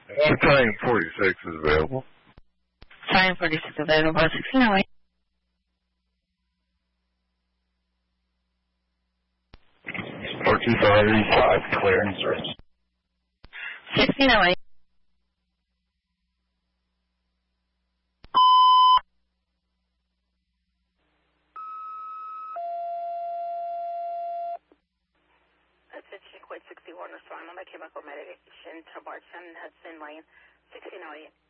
Italian 46 is available. Italian 46 available, 1608. 42585, clearance. 1608. Attention, Quit 61, respond on my chemical medication to Marchand Hudson Lane, 1608.